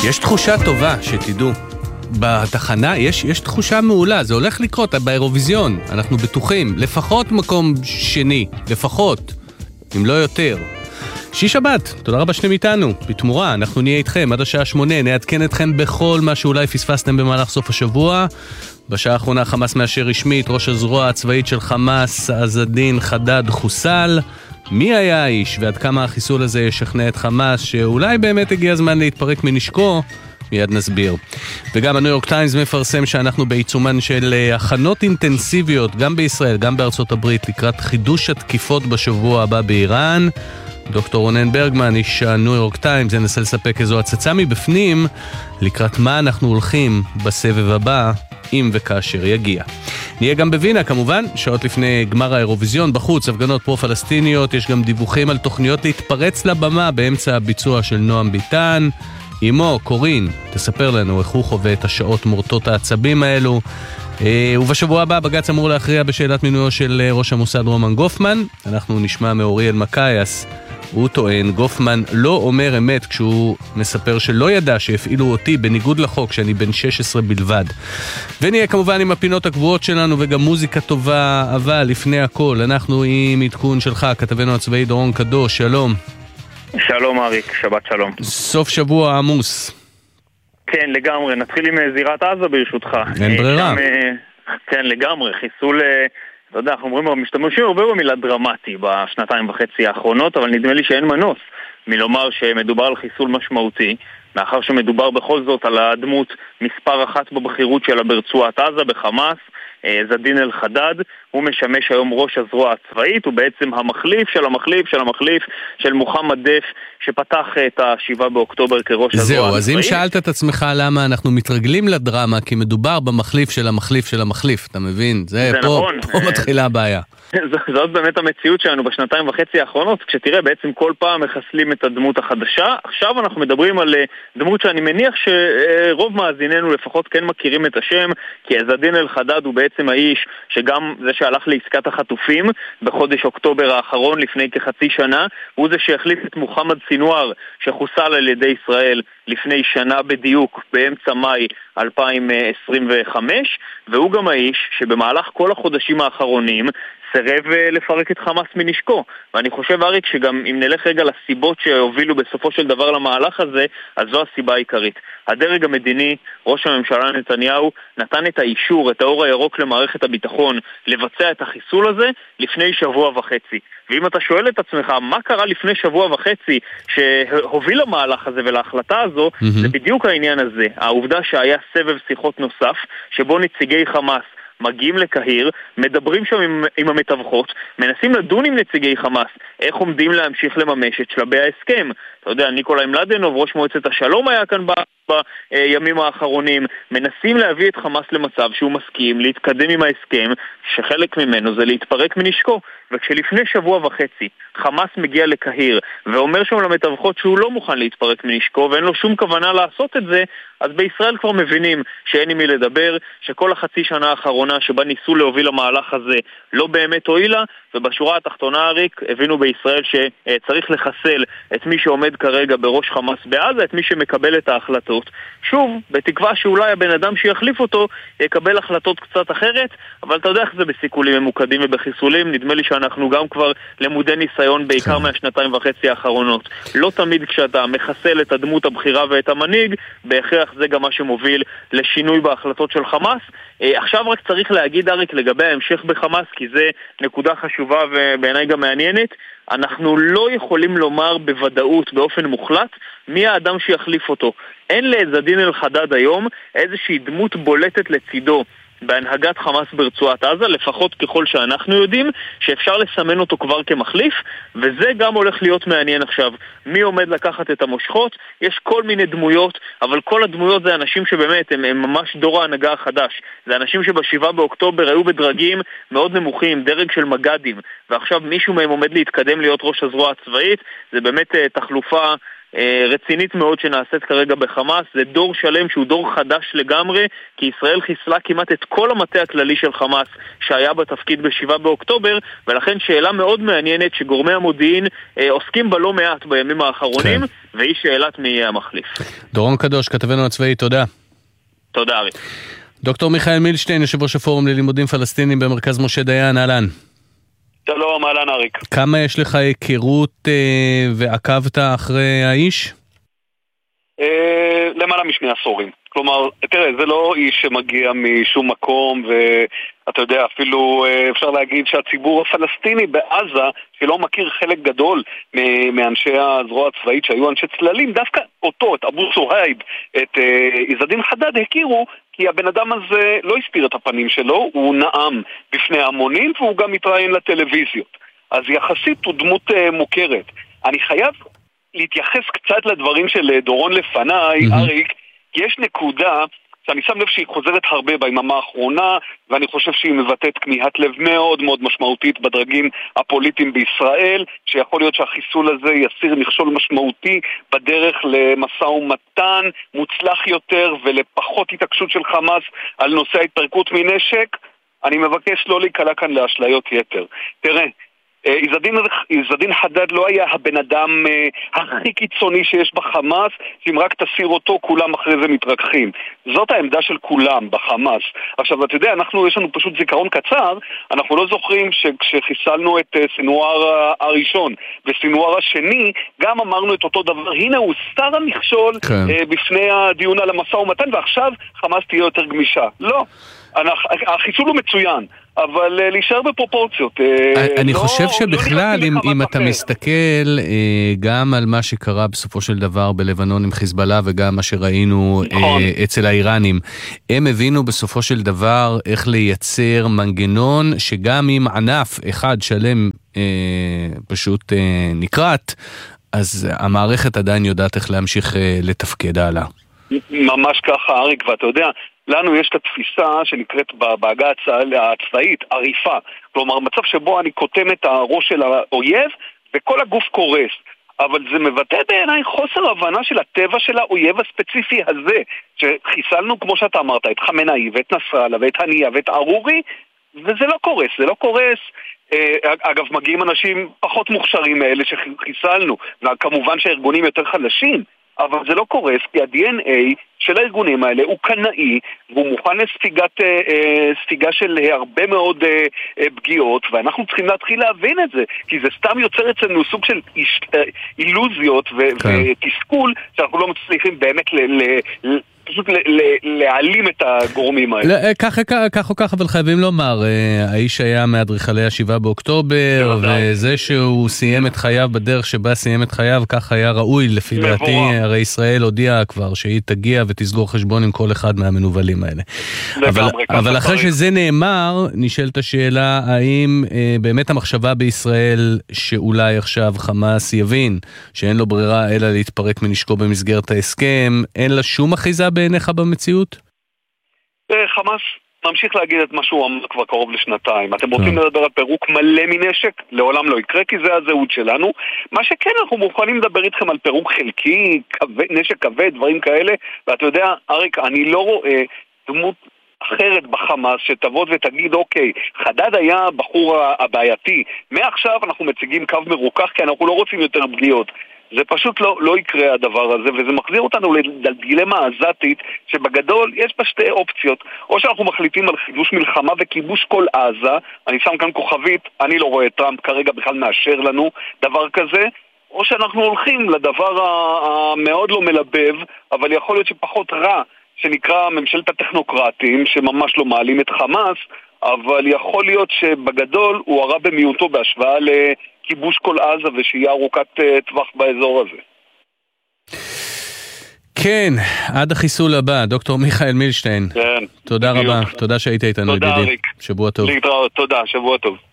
יש תחושה טובה, שתדעו. בתחנה יש תחושה מעולה, זה הולך לקרות באירוויזיון, אנחנו בטוחים, לפחות מקום שני, לפחות, אם לא יותר. שבת, תודה רבה שאתם איתנו, בתמורה, אנחנו נהיה איתכם עד השעה 8, נעדכן אתכם בכל מה שאולי פספסתם במהלך סוף השבוע. בשעה האחרונה חמאס מאשר רשמית, ראש הזרוע הצבאית של חמאס, עז א-דין חדד חוסל. מי היה האיש ועד כמה החיסול הזה ישכנע את חמאס שאולי באמת הגיע הזמן להתפרק מנשקו? מיד נסביר. וגם הניו יורק טיימס מפרסם שאנחנו בעיצומן של הכנות אינטנסיביות גם בישראל, גם בארצות הברית, לקראת חידוש התקיפות בשבוע הבא באיראן. דוקטור רונן ברגמן, איש הניו יורק טיימס, ננסה לספק איזו הצצה מבפנים לקראת מה אנחנו הולכים בסבב הבא, אם וכאשר יגיע. נהיה גם בווינה כמובן, שעות לפני גמר האירוויזיון, בחוץ הפגנות פרו-פלסטיניות, יש גם דיווחים על תוכניות להתפרץ לבמה באמצע הביצוע של נועם ביטן. אמו, קורין, תספר לנו איך הוא חווה את השעות מורטות העצבים האלו. ובשבוע הבא בג"ץ אמור להכריע בשאלת מינויו של ראש המוסד רומן גופמן. אנחנו נשמע מאוריאל מקייס, הוא טוען, גופמן לא אומר אמת כשהוא מספר שלא ידע שהפעילו אותי בניגוד לחוק שאני בן 16 בלבד. ונהיה כמובן עם הפינות הקבועות שלנו וגם מוזיקה טובה, אבל לפני הכל אנחנו עם עדכון שלך, כתבנו הצבאי דורון קדוש, שלום. שלום אריק, שבת שלום. סוף שבוע עמוס. כן, לגמרי, נתחיל עם זירת עזה ברשותך. אין ברירה. כן, לגמרי, חיסול, אתה יודע, אנחנו אומרים, משתמשים הרבה במילה דרמטי בשנתיים וחצי האחרונות, אבל נדמה לי שאין מנוס מלומר שמדובר על חיסול משמעותי, מאחר שמדובר בכל זאת על הדמות מספר אחת בבחירות שלה ברצועת עזה, בחמאס, עז א-דין אל-חדד. הוא משמש היום ראש הזרוע הצבאית, הוא בעצם המחליף של המחליף של המחליף של מוחמד דף, שפתח את ה7 באוקטובר כראש הזרוע הצבאית. זהו, אז אם שאלת את עצמך למה אנחנו מתרגלים לדרמה, כי מדובר במחליף של המחליף של המחליף, אתה מבין? זה פה, נכון. פה מתחילה הבעיה. זאת באמת המציאות שלנו בשנתיים וחצי האחרונות, כשתראה בעצם כל פעם מחסלים את הדמות החדשה. עכשיו אנחנו מדברים על דמות שאני מניח שרוב מאזיננו לפחות כן מכירים את השם, כי עז א-דין אל-חדד הוא בעצם האיש שגם זה שהלך לעסקת החטופים בחודש אוקטובר האחרון לפני כחצי שנה, הוא זה שהחליף את מוחמד סינואר שחוסל על ידי ישראל לפני שנה בדיוק, באמצע מאי 2025, והוא גם האיש שבמהלך כל החודשים האחרונים סירב לפרק את חמאס מנשקו. ואני חושב אריק שגם אם נלך רגע לסיבות שהובילו בסופו של דבר למהלך הזה, אז זו הסיבה העיקרית. הדרג המדיני, ראש הממשלה נתניהו, נתן את האישור, את האור הירוק למערכת הביטחון לבצע את החיסול הזה לפני שבוע וחצי. ואם אתה שואל את עצמך מה קרה לפני שבוע וחצי שהוביל למהלך הזה ולהחלטה הזו, זה בדיוק העניין הזה. העובדה שהיה סבב שיחות נוסף שבו נציגי חמאס מגיעים לקהיר, מדברים שם עם המתווכות, מנסים לדון עם נציגי חמאס איך עומדים להמשיך לממש את שלבי ההסכם. אתה יודע, ניקולאי מלדנוב, ראש מועצת השלום, היה כאן בימים האחרונים, מנסים להביא את חמאס למצב שהוא מסכים להתקדם עם ההסכם, שחלק ממנו זה להתפרק מנשקו. וכשלפני שבוע וחצי חמאס מגיע לקהיר ואומר שם למתווכות שהוא לא מוכן להתפרק מנשקו ואין לו שום כוונה לעשות את זה, אז בישראל כבר מבינים שאין עם מי לדבר, שכל החצי שנה האחרונה שבה ניסו להוביל המהלך הזה לא באמת הועילה, ובשורה התחתונה אריק הבינו בישראל שצריך לחסל את מי שעומד כרגע בראש חמאס בעזה, את מי שמקבל את ההחלטות. שוב, בתקווה שאולי הבן אדם שיחליף אותו יקבל החלטות קצת אחרת, אבל אתה יודע איך זה בסיכולים ממוקדים ובחיסולים, נדמה לי שאנחנו גם כבר למודי ניסיון בעיקר מהשנתיים וחצי האחרונות. לא תמיד כשאתה מחסל את הדמות הבחירה ואת המנהיג, בהכרח זה גם מה שמוביל לשינוי בהחלטות של חמאס. עכשיו רק צריך להגיד אריק לגבי ההמשך בחמאס, כי זה נקודה חשובה ובעיניי גם מעניינת. אנחנו לא יכולים לומר בוודאות, באופן מוחלט, מי האדם שיחליף אותו. אין לעז א-דין אל-חדד היום איזושהי דמות בולטת לצידו בהנהגת חמאס ברצועת עזה, לפחות ככל שאנחנו יודעים, שאפשר לסמן אותו כבר כמחליף, וזה גם הולך להיות מעניין עכשיו. מי עומד לקחת את המושכות? יש כל מיני דמויות, אבל כל הדמויות זה אנשים שבאמת הם ממש דור ההנהגה החדש. זה אנשים שבשבעה באוקטובר היו בדרגים מאוד נמוכים, דרג של מג"דים, ועכשיו מישהו מהם עומד להתקדם להיות ראש הזרוע הצבאית. זה באמת תחלופה רצינית מאוד שנעשית כרגע בחמאס. זה דור שלם שהוא דור חדש לגמרי, כי ישראל חיסלה כמעט את כל המטה הכללי של חמאס שהיה בתפקיד ב7 באוקטובר, ולכן שאלה מאוד מעניינת שגורמי המודיעין עוסקים בה לא מעט בימים האחרונים, והיא שאלת מי יהיה המחליף. דורון קדוש, כתבנו הצבאי, תודה. תודה, אריק. דוקטור מיכאל מילשטיין, יושב ראש הפורום ללימודים פלסטינים במרכז משה דיין, אהלן. שלום, אהלן אריק. כמה יש לך היכרות ועקבת אחרי האיש? למעלה משני עשורים. כלומר, תראה, זה לא איש שמגיע משום מקום, ואתה יודע, אפילו אפשר להגיד שהציבור הפלסטיני בעזה, שלא מכיר חלק גדול מאנשי הזרוע הצבאית שהיו אנשי צללים, דווקא אותו, את אבו סוהייב, את עז-א-דין חדד, הכירו, כי הבן אדם הזה לא הסתיר את הפנים שלו, הוא נאם בפני המונים, והוא גם מתראיין לטלוויזיות. אז יחסית הוא דמות מוכרת. אני חייב להתייחס קצת לדברים של דורון לפניי, אריק, כי יש נקודה שאני שם לב שהיא חוזרת הרבה ביממה האחרונה, ואני חושב שהיא מבטאת כמיהת לב מאוד מאוד משמעותית בדרגים הפוליטיים בישראל, שיכול להיות שהחיסול הזה יסיר מכשול משמעותי בדרך למשא ומתן מוצלח יותר ולפחות התעקשות של חמאס על נושא ההתפרקות מנשק. אני מבקש לא להיקלע כאן לאשליות יתר. תראה, עז-א-דין חדד לא היה הבן אדם הכי קיצוני שיש בחמאס, שאם רק תסיר אותו כולם אחרי זה מתרככים. זאת העמדה של כולם בחמאס. עכשיו אתה יודע, יש לנו פשוט זיכרון קצר, אנחנו לא זוכרים שכשחיסלנו את סינואר הראשון וסינואר השני, גם אמרנו את אותו דבר, הנה הוא סתר המכשול בפני הדיון על המשא ומתן, ועכשיו חמאס תהיה יותר גמישה. לא, החיסול הוא מצוין, אבל להישאר בפרופורציות. אני חושב שבכלל, אם אתה מסתכל גם על מה שקרה בסופו של דבר בלבנון עם חיזבאללה, וגם מה שראינו אצל האיראנים, הם הבינו בסופו של דבר איך לייצר מנגנון, שגם אם ענף אחד שלם פשוט נקראת, אז המערכת עדיין יודעת איך להמשיך לתפקד הלאה. ממש ככה, אריק, ואתה יודע, לנו יש את התפיסה שנקראת בהגה הצבאית, עריפה. כלומר, מצב שבו אני קוטם את הראש של האויב וכל הגוף קורס. אבל זה מבטא בעיניי חוסר הבנה של הטבע של האויב הספציפי הזה, שחיסלנו, כמו שאתה אמרת, את חמינאי ואת נסראללה ואת הנייה ואת ארורי, וזה לא קורס, זה לא קורס. אגב, מגיעים אנשים פחות מוכשרים מאלה שחיסלנו, וכמובן שהארגונים יותר חלשים, אבל זה לא קורס, כי ה-DNA של הארגונים האלה הוא קנאי, והוא מוכן לספיגה של הרבה מאוד פגיעות, ואנחנו צריכים להתחיל להבין את זה, כי זה סתם יוצר אצלנו סוג של אילוזיות ותסכול, שאנחנו לא מצליחים באמת פשוט להעלים את הגורמים האלה. כך או כך, אבל חייבים לומר, האיש היה מאדריכלי 7 באוקטובר, וזה שהוא סיים את חייו בדרך שבה סיים את חייו, כך היה ראוי, לפי דעתי, הרי ישראל הודיעה כבר שהיא תגיע ותסגור חשבון עם כל אחד מהמנובלים האלה. אבל אחרי שזה נאמר, נשאלת השאלה, האם באמת המחשבה בישראל, שאולי עכשיו חמאס יבין, שאין לו ברירה אלא להתפרק מנשקו במסגרת ההסכם, אין לה שום אחיזה בעיניך במציאות? חמאס ממשיך להגיד את מה שהוא אמר כבר קרוב לשנתיים. אתם רוצים לדבר על פירוק מלא מנשק? לעולם לא יקרה, כי זה הזהות שלנו. מה שכן, אנחנו מוכנים לדבר איתכם על פירוק חלקי, נשק כבד, דברים כאלה. ואתה יודע, אריק, אני לא רואה דמות אחרת בחמאס שתבוא ותגיד, אוקיי, חדד היה בחור הבעייתי, מעכשיו אנחנו מציגים קו מרוכך, כי אנחנו לא רוצים יותר פגיעות. זה פשוט לא יקרה הדבר הזה, וזה מחזיר אותנו לדילמה עזתית, שבגדול יש בה שתי אופציות. או שאנחנו מחליטים על חידוש מלחמה וכיבוש כל עזה, אני שם כאן כוכבית, אני לא רואה טראמפ כרגע בכלל מאשר לנו דבר כזה, או שאנחנו הולכים לדבר המאוד לא מלבב, אבל יכול להיות שפחות רע, שנקרא ממשלת הטכנוקרטים, שממש לא מעלים את חמאס, אבל יכול להיות שבגדול הוא הרע במיעוטו בהשוואה לכיבוש כל עזה ושיהיה ארוכת טווח באזור הזה. כן, עד החיסול הבא, דוקטור מיכאל מילשטיין. כן. תודה רבה, תודה שהיית איתנו, ידידי. תודה, אריק. שבוע טוב. להתראות, תודה, שבוע טוב.